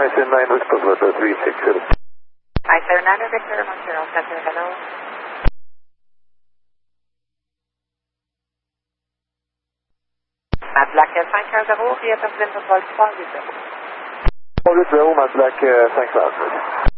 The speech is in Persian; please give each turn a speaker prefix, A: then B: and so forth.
A: 9 Whisper 360.
B: I 9 Victor Montreal Center, hello. مدلک 5 روی تمرین مطالب فاضل.
A: All this room, I'd like 5,000.